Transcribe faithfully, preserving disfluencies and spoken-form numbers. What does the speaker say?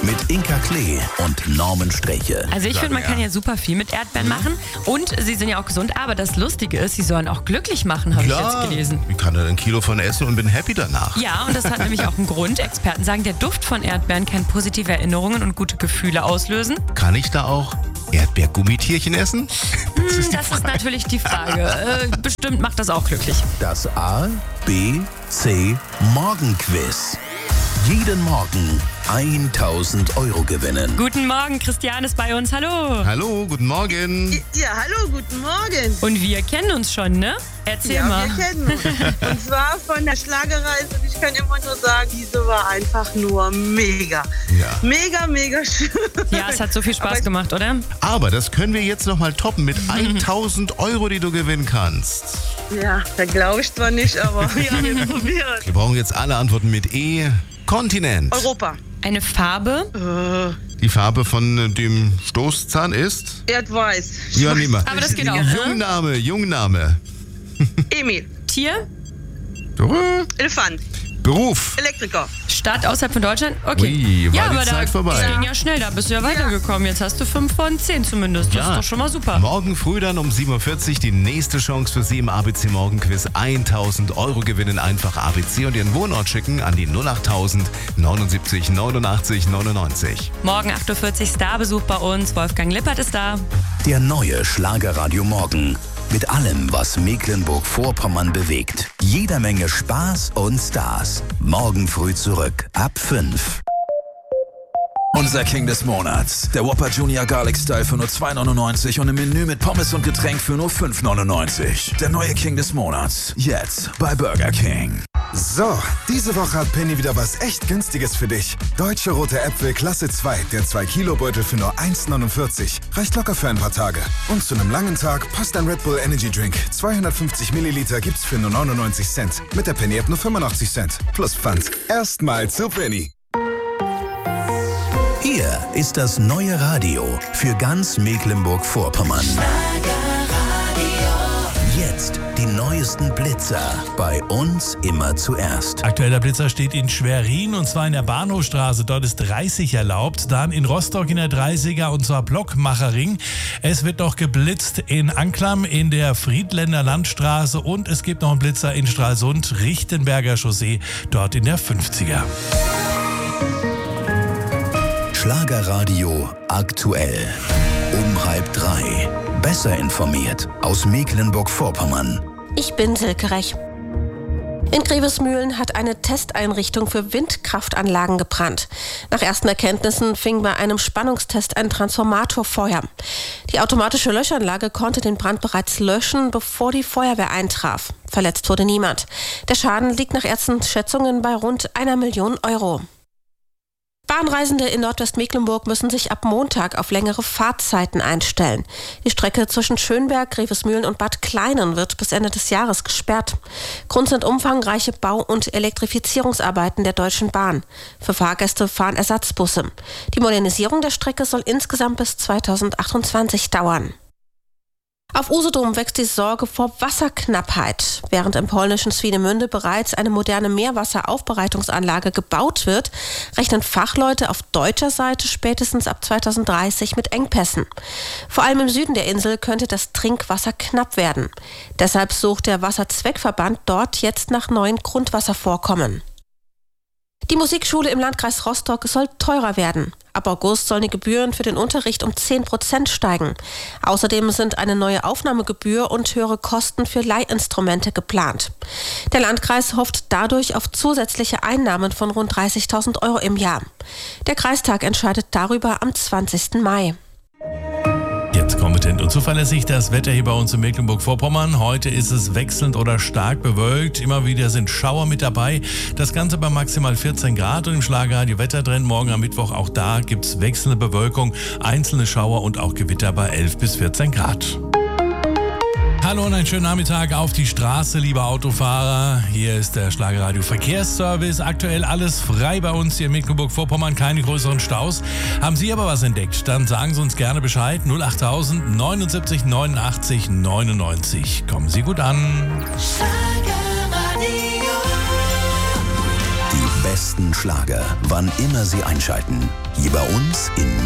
mit Inka Klee und Norman Streche. Also ich finde, man kann ja super viel mit Erdbeeren machen und sie sind ja auch gesund, aber das Lustige ist, sie sollen auch glücklich machen, habe ich jetzt gelesen. Ich kann da ein Kilo von essen und bin happy danach. Ja, und das hat nämlich auch einen Grund. Experten sagen, der Duft von Erdbeeren kann positive Erinnerungen und gute Gefühle auslösen. Kann ich da auch Erdbeergummitierchen essen? Das, hm, ist, das ist natürlich die Frage. Äh, bestimmt macht das auch glücklich. Das A, B, C Morgenquiz. Jeden Morgen tausend Euro gewinnen. Guten Morgen, Christian ist bei uns. Hallo. Hallo, guten Morgen. Ja, hallo, guten Morgen. Und wir kennen uns schon, ne? Erzähl ja, mal. wir kennen uns. Und zwar von der Schlagerreise. Und ich kann immer nur sagen, diese war einfach nur mega. Ja. Mega, mega schön. Ja, es hat so viel Spaß Aber gemacht, oder? Aber das können wir jetzt nochmal toppen mit tausend Euro, die du gewinnen kannst. Ja, da glaube ich zwar nicht, aber ja, wir probieren. Wir brauchen jetzt alle Antworten mit E. Kontinent. Europa. Eine Farbe? Äh, Die Farbe von dem Stoßzahn ist? Erdweiß. Ja, nimm mal. Aber das geht auch, ne? Jungname, Jungname. Emil. Tier? Elefant. Beruf. Elektriker. Stadt außerhalb von Deutschland? Okay. Ui, war ja, die aber Zeit da vorbei. Das ging ja schnell, da bist du ja weitergekommen. Jetzt hast du fünf von zehn zumindest. Das Ja. ist doch schon mal super. Morgen früh dann um sieben Uhr vierzig die nächste Chance für Sie im A B C Morgenquiz. tausend Euro gewinnen, einfach A B C und Ihren Wohnort schicken an die null achttausend neunundsiebzig neunundachtzig neunundneunzig. Morgen acht Uhr vierzig Starbesuch bei uns. Wolfgang Lippert ist da. Der neue Schlagerradio Morgen. Mit allem, was Mecklenburg-Vorpommern bewegt. Jeder Menge Spaß und Stars. Morgen früh zurück, ab fünf. Unser King des Monats. Der Whopper Junior Garlic Style für nur zwei neunundneunzig und ein Menü mit Pommes und Getränk für nur fünf neunundneunzig. Der neue King des Monats. Jetzt bei Burger King. So, diese Woche hat Penny wieder was echt Günstiges für dich. Deutsche rote Äpfel Klasse zwei, der zwei Kilo Beutel für nur eins neunundvierzig. Reicht locker für ein paar Tage. Und zu einem langen Tag passt ein Red Bull Energy Drink. zweihundertfünfzig Milliliter gibt's für nur neunundneunzig Cent. Mit der Penny App nur fünfundachtzig Cent. Plus Pfand. Erstmal zu Penny. Hier ist das neue Radio für ganz Mecklenburg-Vorpommern. Jetzt die neuesten Blitzer. Bei uns immer zuerst. Aktueller Blitzer steht in Schwerin und zwar in der Bahnhofstraße. Dort ist dreißig erlaubt. Dann in Rostock in der dreißiger und zwar Blockmacherring. Es wird noch geblitzt in Anklam in der Friedländer Landstraße und es gibt noch einen Blitzer in Stralsund, Richtenberger Chaussee, dort in der fünfziger. Schlagerradio aktuell. Um halb drei. Besser informiert aus Mecklenburg-Vorpommern. Ich bin Silke Rech. In Grevesmühlen hat eine Testeinrichtung für Windkraftanlagen gebrannt. Nach ersten Erkenntnissen fing bei einem Spannungstest ein Transformator Feuer. Die automatische Löschanlage konnte den Brand bereits löschen, bevor die Feuerwehr eintraf. Verletzt wurde niemand. Der Schaden liegt nach Ärztenschätzungen bei rund einer Million Euro. Bahnreisende in Nordwestmecklenburg müssen sich ab Montag auf längere Fahrtzeiten einstellen. Die Strecke zwischen Schönberg, Grevesmühlen und Bad Kleinen wird bis Ende des Jahres gesperrt. Grund sind umfangreiche Bau- und Elektrifizierungsarbeiten der Deutschen Bahn. Für Fahrgäste fahren Ersatzbusse. Die Modernisierung der Strecke soll insgesamt bis zweitausendachtundzwanzig dauern. Auf Usedom wächst die Sorge vor Wasserknappheit. Während im polnischen Swinemünde bereits eine moderne Meerwasseraufbereitungsanlage gebaut wird, rechnen Fachleute auf deutscher Seite spätestens ab zweitausenddreißig mit Engpässen. Vor allem im Süden der Insel könnte das Trinkwasser knapp werden. Deshalb sucht der Wasserzweckverband dort jetzt nach neuen Grundwasservorkommen. Die Musikschule im Landkreis Rostock soll teurer werden. Ab August sollen die Gebühren für den Unterricht um zehn Prozent steigen. Außerdem sind eine neue Aufnahmegebühr und höhere Kosten für Leihinstrumente geplant. Der Landkreis hofft dadurch auf zusätzliche Einnahmen von rund dreißigtausend Euro im Jahr. Der Kreistag entscheidet darüber am zwanzigsten Mai. Jetzt kompetent und zuverlässig das Wetter hier bei uns in Mecklenburg-Vorpommern. Heute ist es wechselnd oder stark bewölkt. Immer wieder sind Schauer mit dabei. Das Ganze bei maximal vierzehn Grad und im Schlagerradio Wettertrend morgen am Mittwoch auch da gibt es wechselnde Bewölkung, einzelne Schauer und auch Gewitter bei elf bis vierzehn Grad. Hallo und einen schönen Nachmittag auf die Straße, liebe Autofahrer. Hier ist der Schlagerradio Verkehrsservice. Aktuell alles frei bei uns hier in Mecklenburg-Vorpommern, keine größeren Staus. Haben Sie aber was entdeckt? Dann sagen Sie uns gerne Bescheid. null achttausend neunundsiebzig neunundachtzig neunundneunzig. Kommen Sie gut an. Die besten besten Schlager, wann immer Sie einschalten. Hier bei uns in